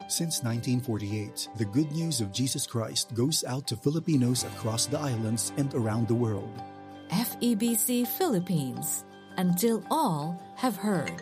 Since 1948, the good news of Jesus Christ goes out to Filipinos across the islands and around the world. FEBC Philippines, until all have heard.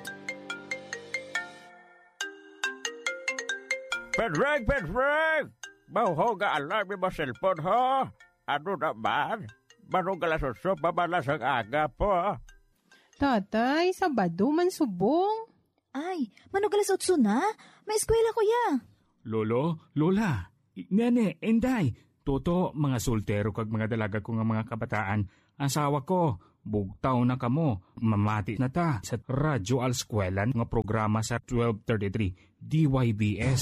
Pedreg! Mauho ga alarm mo cellphone ho? Ano naman? Manong galasosyo pabalas ang aga po? Tatay, Sabado man subong. Ay, manugalas otso na? May eskwela ko ya. Lolo, Lola, Nene, Enday, Toto, mga soltero kag mga dalaga ko nga mga kabataan, asawa ko, bugtaw na kamo, mamati na ta sa Radyo Alskuelan nga programa sa 1233 DYBS.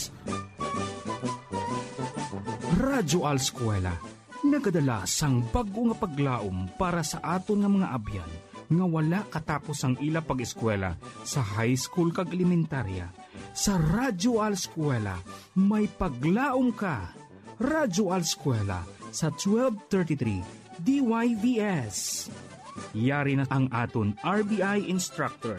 Radyo Alskuela, nagadala sang bago nga paglaom para sa aton nga mga abyan nga wala katapos ang ila pag-eskwela sa high school kag elementarya. Sa Radyo Alskuela, may paglaom ka. Radyo Alskuela sa 1233 DYVS. Yari na ang aton RBI instructor.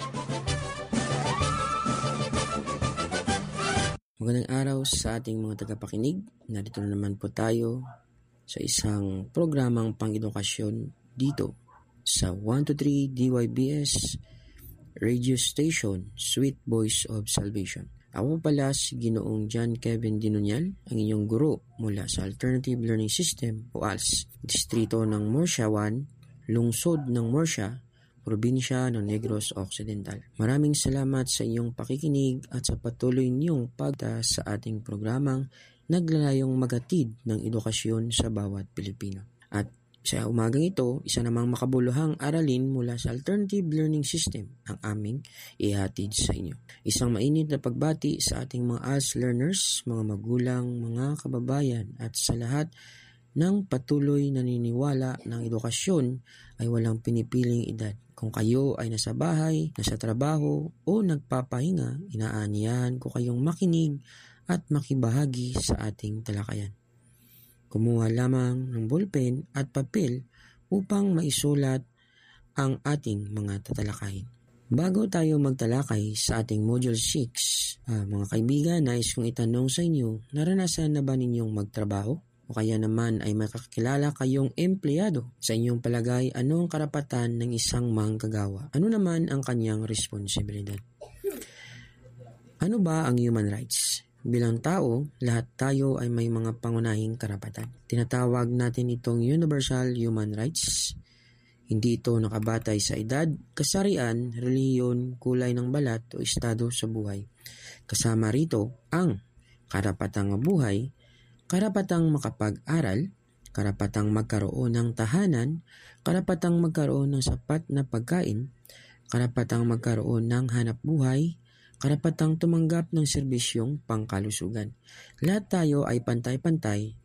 Magandang araw sa ating mga tagapakinig. Narito na naman po tayo sa isang programang pang-edukasyon dito sa 123 DYBS Radio Station, Sweet Voice of Salvation. Ako pala si Ginoong John Kevin Dinunial, ang inyong guro mula sa Alternative Learning System o ALS, distrito ng Murcia 1, lungsod ng Murcia, probinsya ng Negros Occidental. Maraming salamat sa inyong pakikinig at sa patuloy niyong pagta sa ating programang naglalayong magatid ng edukasyon sa bawat Pilipino. At sa umagang ito, isa namang makabuluhang aralin mula sa Alternative Learning System ang aming ihatid sa inyo. Isang mainit na pagbati sa ating mga ALS learners, mga magulang, mga kababayan at sa lahat ng patuloy naniniwala ng edukasyon ay walang pinipiling edad. Kung kayo ay nasa bahay, nasa trabaho o nagpapahinga, inaanyayahan ko kayong makinig at makibahagi sa ating talakayan. Kumuha lamang ng ballpen at papel upang maisulat ang ating mga tatalakayin. Bago tayo magtalakay sa ating Module 6, mga kaibigan, nais kong itanong sa inyo, naranasan na ba ninyong magtrabaho? O kaya naman ay makakilala kayong empleyado? Sa inyong palagay, anong karapatan ng isang manggagawa? Ano naman ang kanyang responsibilidad? Ano ba ang human rights? Bilang tao, lahat tayo ay may mga pangunahing karapatan. Tinatawag natin itong universal human rights. Hindi ito nakabatay sa edad, kasarian, relihiyon, kulay ng balat o estado sa buhay. Kasama rito ang karapatang mabuhay, karapatang makapag-aral, karapatang magkaroon ng tahanan, karapatang magkaroon ng sapat na pagkain, karapatang magkaroon ng hanap buhay, karapatang tumanggap ng serbisyong pangkalusugan. Lahat tayo ay pantay-pantay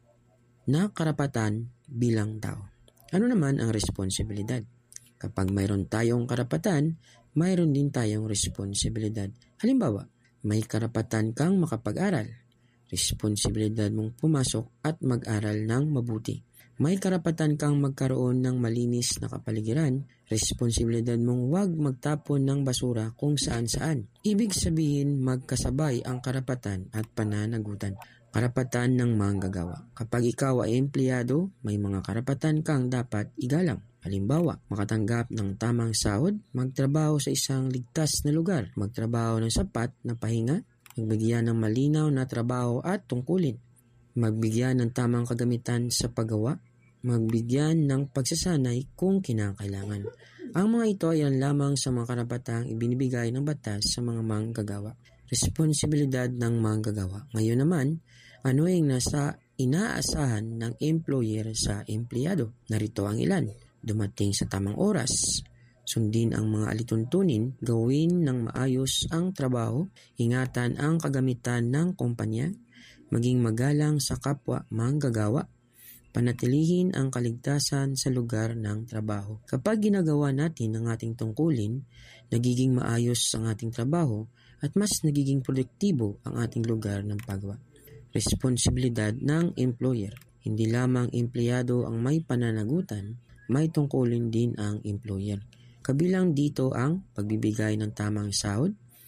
na karapatan bilang tao. Ano naman ang responsibilidad? Kapag mayroon tayong karapatan, mayroon din tayong responsibilidad. Halimbawa, may karapatan kang makapag-aral. Responsibilidad mong pumasok at mag-aral ng mabuti. May karapatan kang magkaroon ng malinis na kapaligiran. Responsibilidad mong huwag magtapon ng basura kung saan-saan. Ibig sabihin, magkasabay ang karapatan at pananagutan. Karapatan ng manggagawa. Kapag ikaw ay empleyado, may mga karapatan kang dapat igalang. Halimbawa, makatanggap ng tamang sahod, magtrabaho sa isang ligtas na lugar, magtrabaho ng sapat na pahinga, magbigyan ng malinaw na trabaho at tungkulin, magbigyan ng tamang kagamitan sa paggawa, magbigyan ng pagsasanay kung kinakailangan. Ang mga ito ay lamang sa mga karapatang ibinibigay ng batas sa mga manggagawa. Responsibilidad ng manggagawa. Ngayon naman, ano ang inaasahan ng employer sa empleyado? Narito ang ilan. Dumating sa tamang oras, sundin ang mga alituntunin, gawin ng maayos ang trabaho, ingatan ang kagamitan ng kumpanya, maging magalang sa kapwa manggagawa, panatilihin ang kaligtasan sa lugar ng trabaho. Kapag ginagawa natin ang ating tungkulin, nagiging maayos ang ating trabaho at mas nagiging produktibo ang ating lugar ng paggawa. Responsibilidad ng employer. Hindi lamang empleyado ang may pananagutan, may tungkulin din ang employer. Kabilang dito ang pagbibigay ng tamang sahod,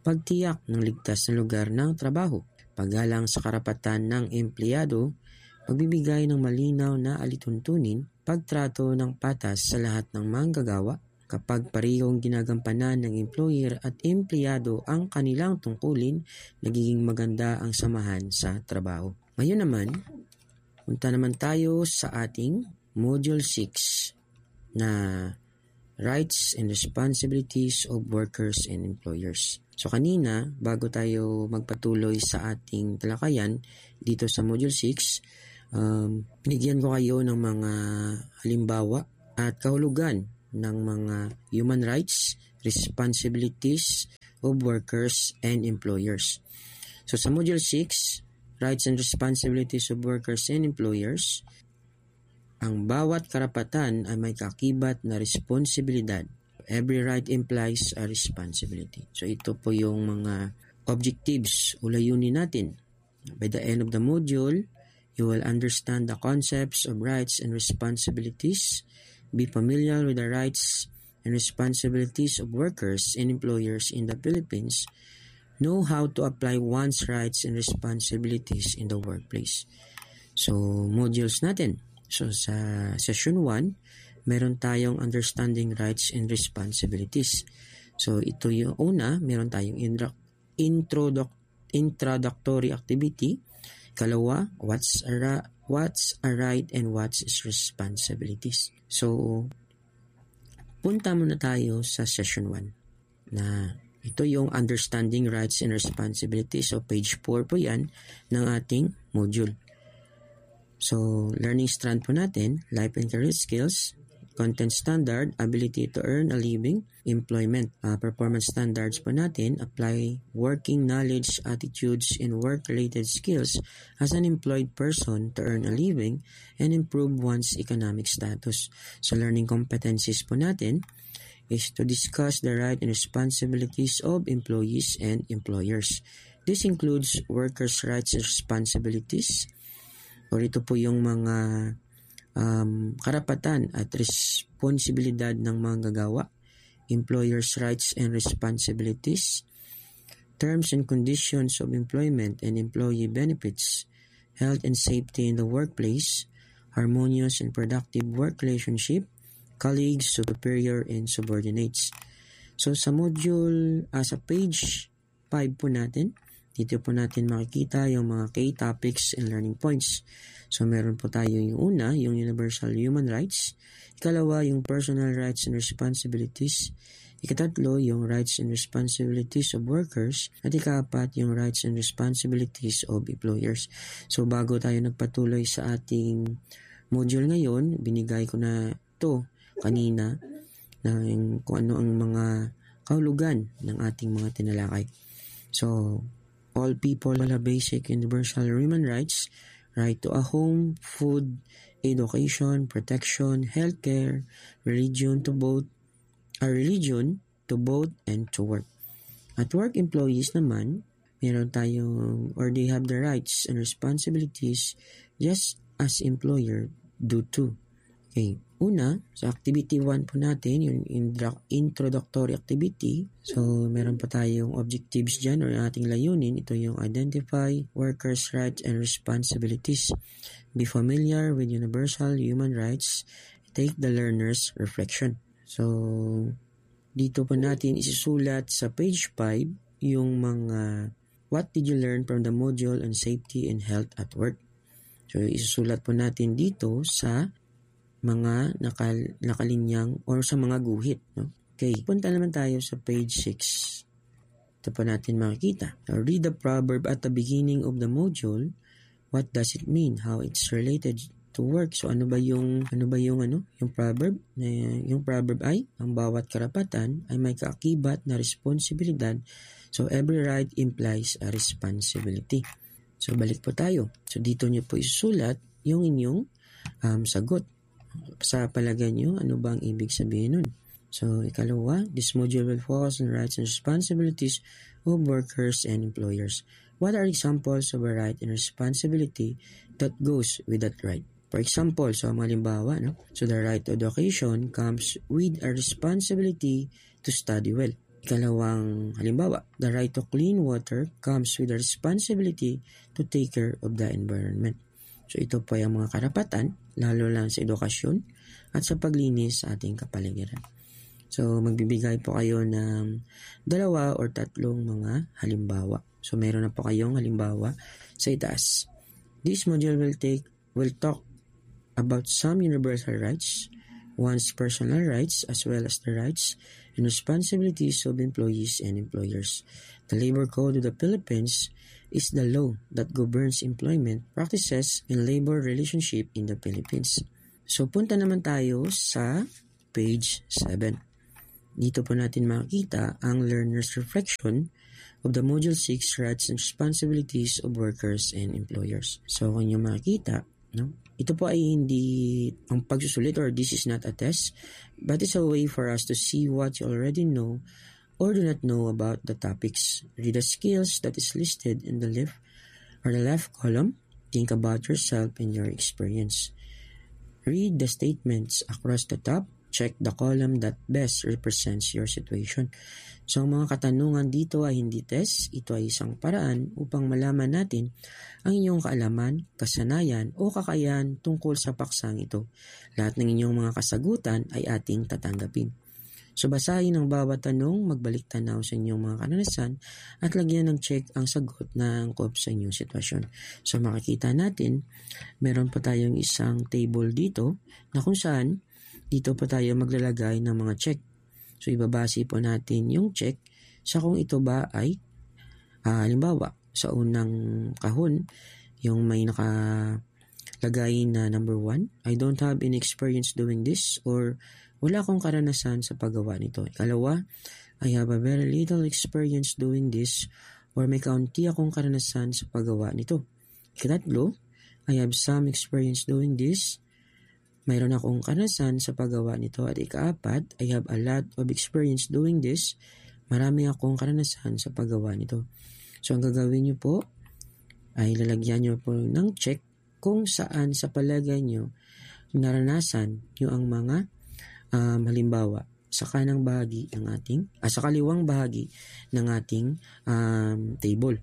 pagtiyak ng ligtas na lugar ng trabaho, paggalang sa karapatan ng empleyado, pagbibigay ng malinaw na alituntunin, pagtrato ng patas sa lahat ng manggagawa, kapag parehong ginagampanan ng employer at empleyado ang kanilang tungkulin, nagiging maganda ang samahan sa trabaho. Ngayon naman, punta naman tayo sa ating Module 6 na Rights and Responsibilities of Workers and Employers. So kanina, bago tayo magpatuloy sa ating talakayan dito sa Module 6, binigyan ko kayo ng mga halimbawa at kahulugan ng mga human rights, responsibilities of workers and employers. So sa Module 6, Rights and Responsibilities of Workers and Employers, ang bawat karapatan ay may kaakibat na responsibilidad. Every right implies a responsibility. So ito po yung mga objectives o layunin natin. By the end of the module, you will understand the concepts of rights and responsibilities, be familiar with the rights and responsibilities of workers and employers in the Philippines, know how to apply one's rights and responsibilities in the workplace. So, modules natin. So, sa session 1, meron tayong understanding rights and responsibilities. So, ito yung una, meron tayong introductory activity. Kalawa, what's a right and what's is responsibilities. So, punta muna tayo sa session 1 na ito yung understanding rights and responsibilities. So, page 4 po yan ng ating module. So, learning strand po natin, life and career skills, content standard, ability to earn a living, employment. Performance standards po natin, apply working knowledge, attitudes, and work-related skills as an employed person to earn a living and improve one's economic status. So, learning competencies po natin is to discuss the rights and responsibilities of employees and employers. This includes workers' rights and responsibilities, or ito po yung mga karapatan at responsibilidad ng mga gagawa, employers' rights and responsibilities, terms and conditions of employment and employee benefits, health and safety in the workplace, harmonious and productive work relationship, colleagues, superior, and subordinates. So sa module, sa page 5 po natin, dito po natin makikita yung mga key topics and learning points. So, meron po tayo yung una, yung universal human rights. Ikalawa, yung personal rights and responsibilities. Ikatatlo, yung rights and responsibilities of workers. At ikapat, yung rights and responsibilities of employers. So, bago tayo nagpatuloy sa ating module ngayon, binigay ko na ito kanina na kung ano ang mga kahulugan ng ating mga tinalakay. So, all people have basic universal human rights, right to a home, food, education, protection, healthcare, religion to vote, and to work. At work employees naman, meron tayong, or they have the rights and responsibilities just as employer do too. Okay. Una, sa activity 1 po natin, yung introductory activity. So, meron pa tayong objectives dyan or ating layunin. Ito yung identify workers' rights and responsibilities. Be familiar with universal human rights. Take the learner's reflection. So, dito po natin isusulat sa page 5 yung mga what did you learn from the module on safety and health at work. So, isusulat po natin dito sa mga nakalinyang or sa mga guhit. No? Okay, punta naman tayo sa page 6. Ito po natin makikita. Now, read the proverb at the beginning of the module. What does it mean? How it's related to work? So ano ba yung proverb? Yung proverb ay ang bawat karapatan ay may kaakibat na responsibilidad. So every right implies a responsibility. So balik po tayo. So dito niyo po isusulat yung inyong sagot. Sa palagay nyo, ano ba ang ibig sabihin nun? So, ikalawa, this module will focus on rights and responsibilities of workers and employers. What are examples of a right and responsibility that goes with that right? For example, so mga halimbawa, no? So the right to education comes with a responsibility to study well. Ikalawang halimbawa, the right to clean water comes with the responsibility to take care of the environment. So ito po ay ang mga karapatan, lalo lang sa edukasyon at sa paglinis sa ating kapaligiran. So magbibigay po kayo ng 2 or 3 mga halimbawa. So meron na po kayong halimbawa sa itaas. This module will talk about some universal rights, one's personal rights as well as the rights and responsibilities of employees and employers. The Labor Code of the Philippines is the law that governs employment practices and labor relationship in the Philippines. So punta naman tayo sa page 7. Dito po natin makikita ang learner's reflection of the Module 6 Rights and Responsibilities of Workers and Employers. So kung nyo makikita, ito po ay hindi ang pagsusulit or this is not a test, but it's a way for us to see what you already know or do not know about the topics. Read the skills that is listed in the left column. Think about yourself and your experience. Read the statements across the top. Check the column that best represents your situation. So, ang mga katanungan dito ay hindi test. Ito ay isang paraan upang malaman natin ang inyong kaalaman, kasanayan o kakayahan tungkol sa paksang ito. Lahat ng inyong mga kasagutan ay ating tatanggapin. So, basahin ang bawat tanong, magbalik tanaw sa inyong mga karanasan at lagyan ng check ang sagot na angkop sa inyong sitwasyon. So, makikita natin, meron pa tayong isang table dito na kung saan dito pa tayo maglalagay ng mga check. So, ibabase po natin yung check sa kung ito ba ay, halimbawa, sa unang kahon, yung may nakalagay na number 1, I don't have any experience doing this or wala akong karanasan sa paggawa nito. Ikalawa, I have a very little experience doing this or may kaunti akong karanasan sa paggawa nito. Ikatatlo, I have some experience doing this. Mayroon akong karanasan sa paggawa nito. At ikaapat, I have a lot of experience doing this. Marami akong karanasan sa paggawa nito. So, ang gagawin nyo po ay lalagyan nyo po ng check kung saan sa palagay nyo naranasan nyo ang mga halimbawa sa kanang bahagi ng ating, sa kaliwang bahagi ng ating table.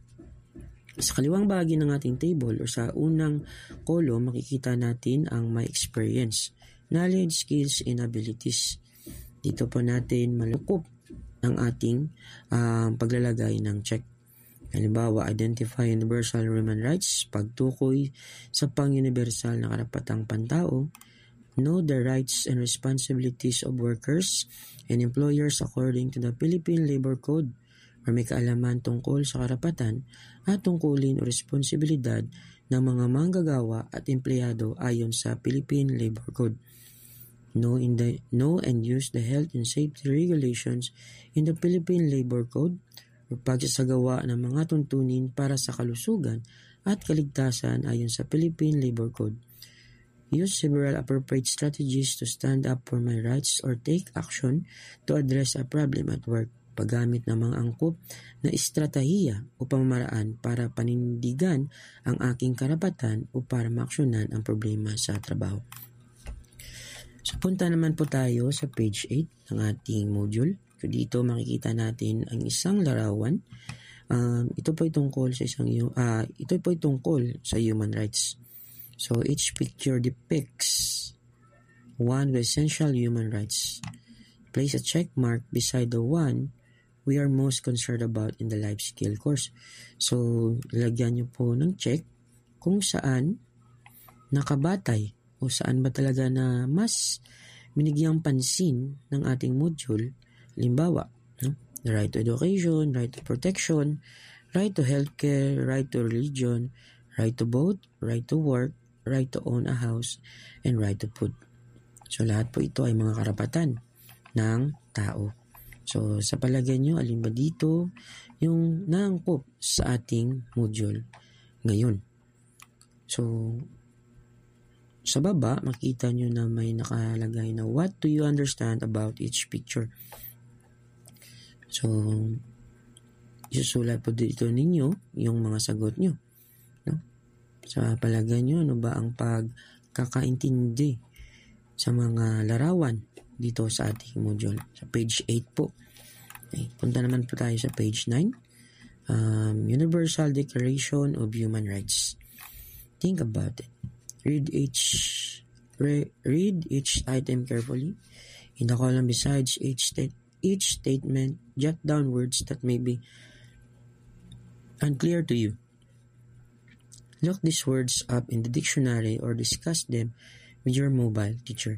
Sa kaliwang bahagi ng ating table o sa unang column, makikita natin ang my experience, knowledge, skills, and abilities. Dito po natin malukop ang ating paglalagay ng check. Halimbawa, identify universal human rights, pagtukoy sa pang-universal na karapatang pantao, know the rights and responsibilities of workers and employers according to the Philippine Labor Code, or may kaalaman tungkol sa karapatan at tungkulin o responsibilidad ng mga manggagawa at empleyado ayon sa Philippine Labor Code. Know and use the health and safety regulations in the Philippine Labor Code o pagsasagawa ng mga tuntunin para sa kalusugan at kaligtasan ayon sa Philippine Labor Code. Use several appropriate strategies to stand up for my rights or take action to address a problem at work. Paggamit ng mga angkop na estratehiya o pamamaraan para panindigan ang aking karapatan o para maaksyonan ang problema sa trabaho. So, punta naman po tayo sa page 8 ng ating module. So, dito makikita natin ang isang larawan. Ito po ay tungkol sa human rights. So, each picture depicts one of the essential human rights. Place a check mark beside the one we are most concerned about in the life skill course. So, lagyan nyo po ng check kung saan nakabatay o saan ba talaga na mas binigyang pansin ng ating module. Halimbawa, the right to education, right to protection, right to healthcare, right to religion, right to vote, right to work, right to own a house, and right to food. So, lahat po ito ay mga karapatan ng tao. So, sa palagay nyo, alin ba dito yung naangkop sa ating module ngayon? So, sa baba, makita nyo na may nakalagay na what do you understand about each picture? So, isusulat po dito ninyo yung mga sagot nyo. No? Sa palagay nyo, ano ba ang pagkakaintindi sa mga larawan dito sa ating module? Sa page 8 po. Okay, punta naman po tayo sa page 9. Universal Declaration of Human Rights. Think about it. Read each item carefully. In the column besides each statement, jot down words that may be unclear to you. Look these words up in the dictionary or discuss them with your mobile teacher.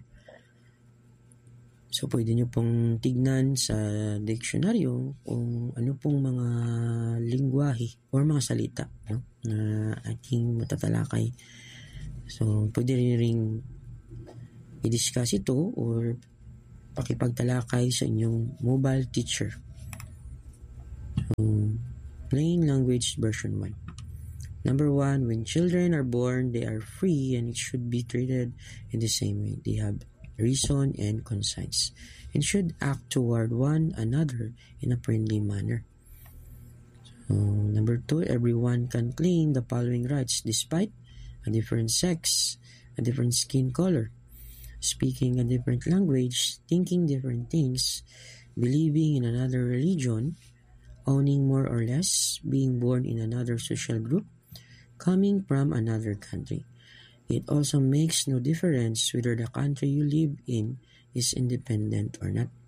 So, pwede nyo pong tignan sa diksyonaryo kung ano pong mga lingwahe or mga salita, no, na ating matatalakay. So, pwede rin i-discuss ito or pakipagtalakay sa inyong mobile teacher. So, Plain Language Version 1. Number 1, when children are born, they are free and it should be treated in the same way. They have reason and conscience and should act toward one another in a friendly manner. So, number 2, everyone can claim the following rights despite a different sex, a different skin color, speaking a different language, thinking different things, believing in another religion, owning more or less, being born in another social group, coming from another country. It also makes no difference whether the country you live in is independent or not.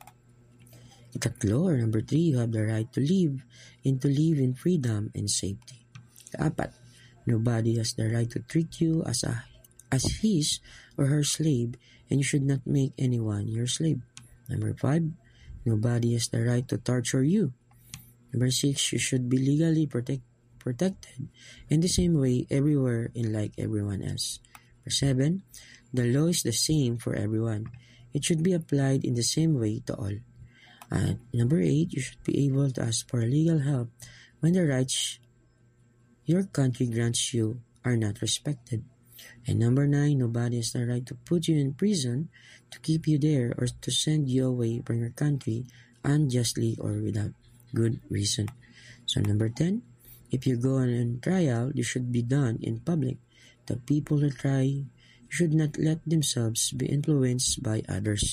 Ikatlo, or number 3, you have the right to live and to live in freedom and safety. Kaapat, nobody has the right to treat you as his or her slave, and you should not make anyone your slave. Number 5, nobody has the right to torture you. Number 6, you should be legally protected in the same way everywhere and like everyone else. Number 7, the law is the same for everyone. It should be applied in the same way to all. And number 8, you should be able to ask for legal help when the rights your country grants you are not respected. And number 9, nobody has the right to put you in prison, to keep you there, or to send you away from your country unjustly or without good reason. So number 10, if you go on a trial, you should be done in public. The people who try should not let themselves be influenced by others.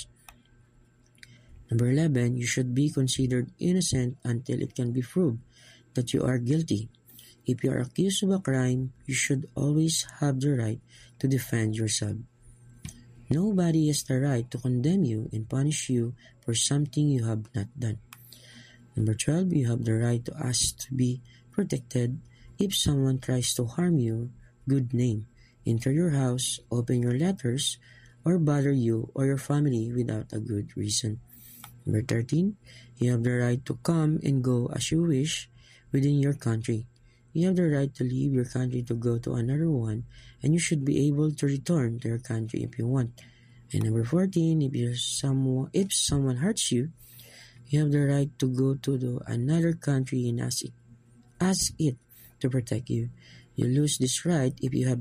Number 11, you should be considered innocent until it can be proved that you are guilty. If you are accused of a crime, you should always have the right to defend yourself. Nobody has the right to condemn you and punish you for something you have not done. Number 12, you have the right to ask to be protected if someone tries to harm your good name, enter your house, open your letters, or bother you or your family without a good reason. Number 13, you have the right to come and go as you wish within your country. You have the right to leave your country to go to another one, and you should be able to return to your country if you want. And number 14, if someone hurts you, you have the right to go to another country and ask it to protect you. You lose this right if you have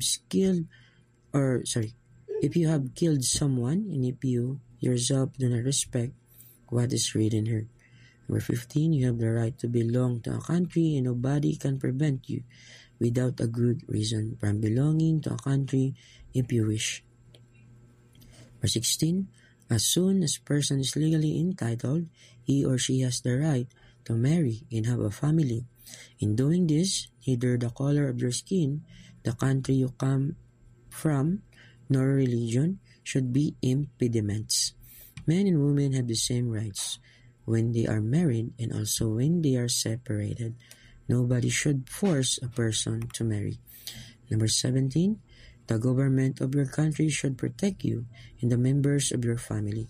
killed someone and if you yourself do not respect what is written here. Number 15, you have the right to belong to a country and nobody can prevent you without a good reason from belonging to a country if you wish. Number 16, as soon as a person is legally entitled, he or she has the right to marry and have a family. In doing this, neither the color of your skin, the country you come from, nor religion should be impediments. Men and women have the same rights when they are married and also when they are separated. Nobody should force a person to marry. Number 17, the government of your country should protect you and the members of your family.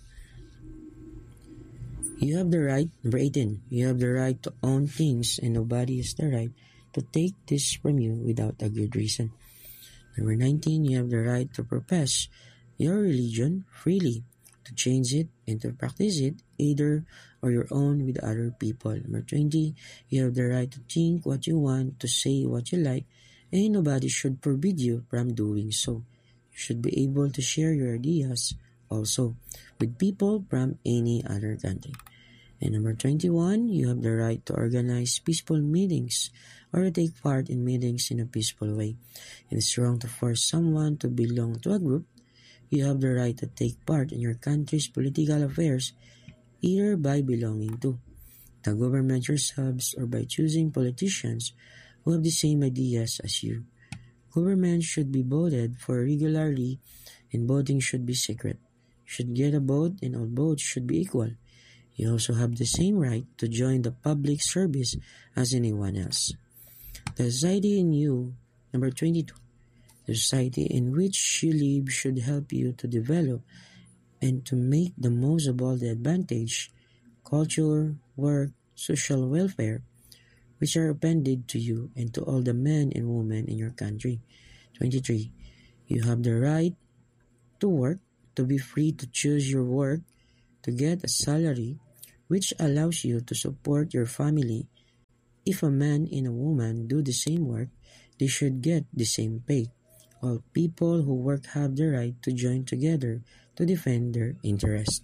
You have the right, number 18, you have the right to own things and nobody has the right to take this from you without a good reason. Number 19, you have the right to profess your religion freely, to change it and to practice it either or your own with other people. Number 20, you have the right to think what you want, to say what you like, and nobody should forbid you from doing so. You should be able to share your ideas also with people from any other country. And number 21, you have the right to organize peaceful meetings or to take part in meetings in a peaceful way. It is wrong to force someone to belong to a group. You have the right to take part in your country's political affairs either by belonging to, the government yourselves, or by choosing politicians who have the same ideas as you. Government should be voted for regularly, and voting should be secret. You should get a vote, and all votes should be equal. You also have the same right to join the public service as anyone else. The society in you, number 22, the society in which you live should help you to develop and to make the most of all the advantage, culture, work, social welfare, which are appended to you and to all the men and women in your country. 23. You have the right to work, to be free to choose your work, to get a salary which allows you to support your family. If a man and a woman do the same work, they should get the same pay. All people who work have the right to join together to defend their interests.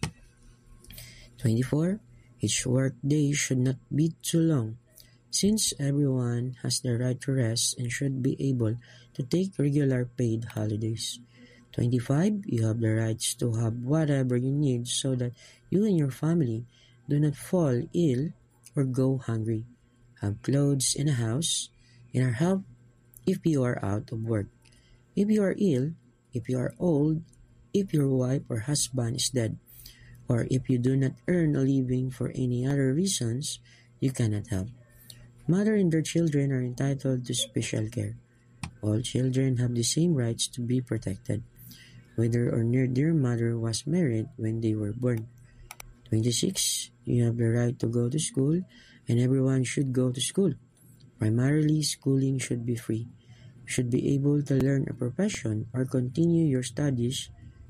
24. Each work day should not be too long, since everyone has the right to rest and should be able to take regular paid holidays. 25. You have the rights to have whatever you need so that you and your family do not fall ill or go hungry. Have clothes and a house, and are helped if you are out of work. If you are ill, if you are old, if your wife or husband is dead, or if you do not earn a living for any other reasons, you cannot help. Mother and their children are entitled to special care. All children have the same rights to be protected, whether or not their mother was married when they were born. 26. You have the right to go to school, and everyone should go to school. Primarily, schooling should be free. You should be able to learn a profession or continue your studies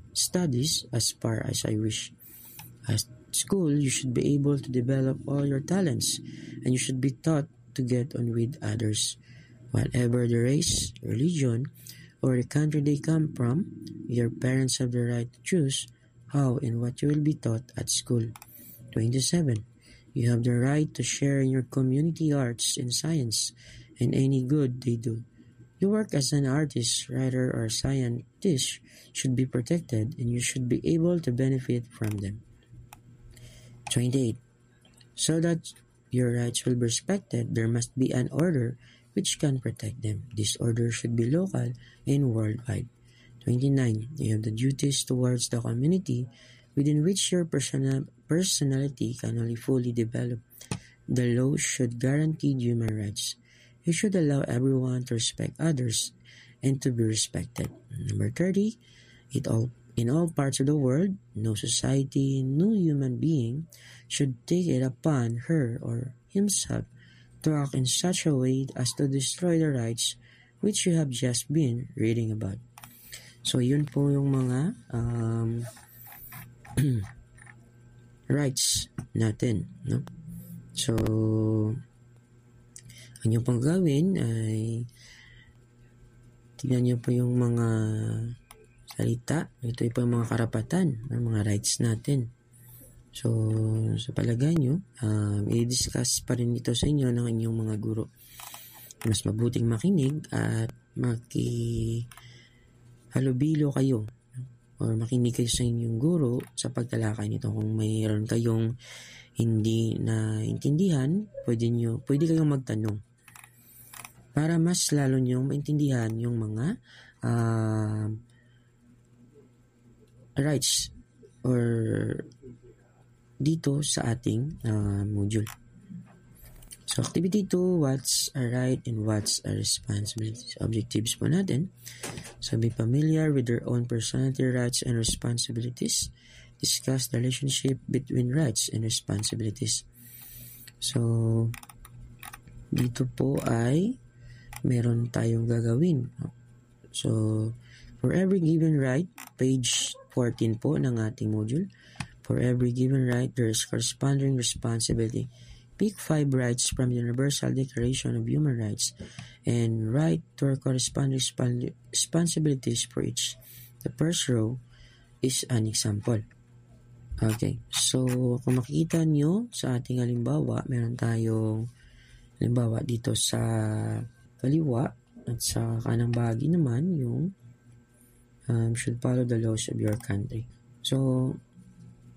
as far as I wish. At school, you should be able to develop all your talents, and you should be taught to get on with others. Whatever the race, religion, or the country they come from, your parents have the right to choose how and what you will be taught at school. 27. You have the right to share in your community arts and science and any good they do. Your work as an artist, writer, or scientist should be protected, and you should be able to benefit from them. 28. So that your rights will be respected, there must be an order which can protect them. This order should be local and worldwide. 29. You have the duties towards the community within which your personality can only fully develop. The law should guarantee human rights. You should allow everyone to respect others and to be respected. Number 30. In all parts of the world, no society, no human being should take it upon her or himself to act in such a way as to destroy the rights which you have just been reading about. So, yun po yung mga rights natin, no? So, ang nyo pang gawin ay tignan nyo po yung mga salita. Ito po yung mga karapatan ng mga rights natin. So, sa palagay nyo, i-discuss pa rin ito sa inyo ng inyong mga guro. Mas mabuting makinig at halubilo kayo or makinig kayo sa inyong guro sa pagtalakay nito. Kung mayroon kayong hindi na intindihan, pwede kayong magtanong para mas lalo nyong maintindihan yung mga rights or dito sa ating module. So, activity 2, what's a right and what's a responsibility? Objectives po natin. So, be familiar with your own personality, rights, and responsibilities. Discuss the relationship between rights and responsibilities. So, dito po ay meron tayong gagawin. So, for every given right, page 14 po ng ating module. For every given right, there is corresponding responsibility. Pick 5 rights from the Universal Declaration of Human Rights and write to our corresponding responsibilities for each. The first row is an example. Okay, so kung makikita nyo sa ating halimbawa, meron tayong halimbawa dito sa kaliwa at sa kanang bahagi naman yung should follow the laws of your country. So,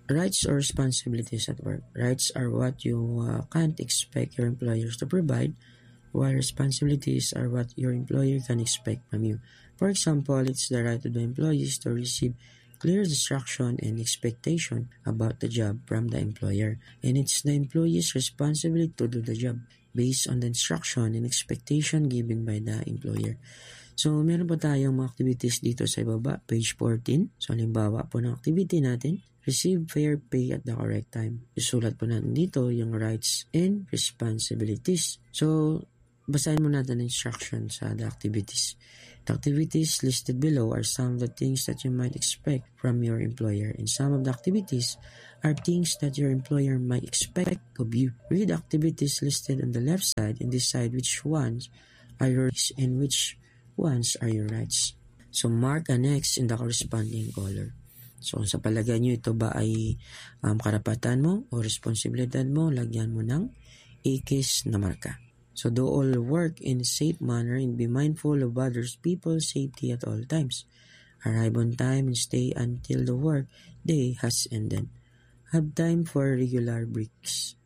rights or responsibilities at work. Rights are what you can't expect your employers to provide, while responsibilities are what your employer can expect from you. For example, it's the right of the employees to receive clear instruction and expectation about the job from the employer, and it's the employee's responsibility to do the job based on the instruction and expectation given by the employer. So, meron po tayong mga activities dito sa ibaba, page 14. So, halimbawa po ng activity natin, receive fair pay at the correct time. Isulat po natin dito yung rights and responsibilities. So, basahin mo natin ang instruction sa the activities. The activities listed below are some of the things that you might expect from your employer, and some of the activities are things that your employer might expect of you. Read the activities listed on the left side and decide which ones are yours and which ones are your rights. So, mark an X in the corresponding color. So, kung sa palagay nyo ito ba ay karapatan mo o responsibilidad mo, lagyan mo ng X na marka. So, do all work in a safe manner and be mindful of others' people's safety at all times. Arrive on time and stay until the work day has ended. Have time for regular breaks.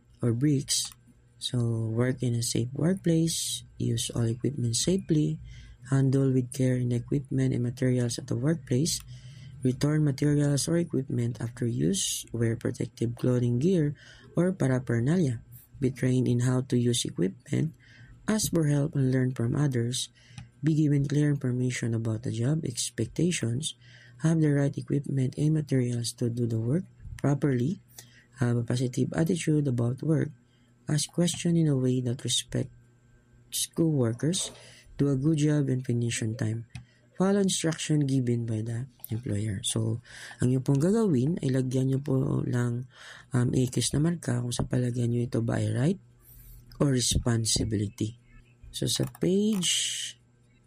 So, work in a safe workplace. Use all equipment safely. Handle with care in equipment and materials at the workplace. Return materials or equipment after use. Wear protective clothing gear or paraphernalia. Be trained in how to use equipment. Ask for help and learn from others. Be given clear information about the job expectations. Have the right equipment and materials to do the work properly. Have a positive attitude about work. Ask questions in a way that respects co-workers. Do a good job and finish on time. Follow instruction given by the employer. So, ang iyo pong gagawin ay lagyan nyo po lang X na marka kung sa palagyan nyo ito ba ay right or responsibility. So, sa page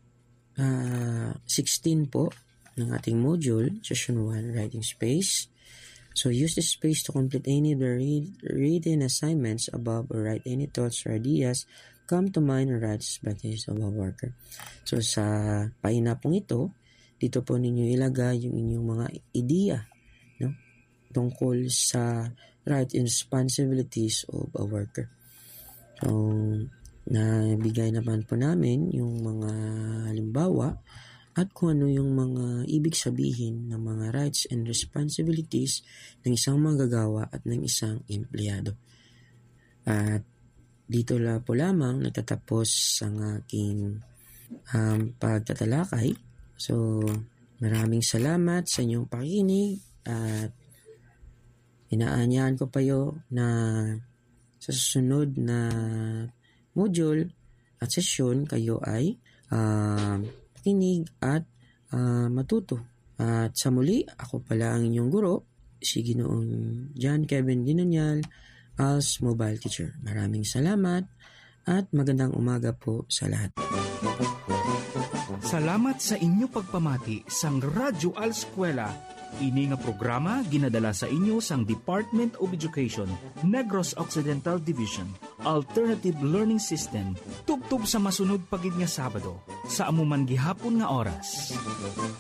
16 po ng ating module, session 1, writing space. So, use this space to complete any of the written assignments above or write any thoughts or ideas come to mind or rights practice of a worker. So, sa paina pong ito, dito po ninyo ilagay yung inyong mga ideya, no? Tungkol sa rights and responsibilities of a worker. So, nabigay naman po namin yung mga halimbawa at kung ano yung mga ibig sabihin ng mga rights and responsibilities ng isang manggagawa at ng isang empleyado. At dito po lamang natatapos ang aking pagtatalakay. So, maraming salamat sa inyong pakikinig at inaanyahan ko kayo na sa susunod na module at sesyon kayo ay pakinig at matuto. At sa muli, ako pala ang inyong guro, si Ginoong John Kevin Dinonyal, ALS Mobile Teacher. Maraming salamat at magandang umaga po sa lahat. Salamat sa inyo pagpamati sang Radyo ALS Eskwela. Ini nga programa ginadala sa inyo sang Department of Education, Negros Occidental Division, Alternative Learning System, tubtub sa masunod pagid nga Sabado, sa amuman gihapon nga oras.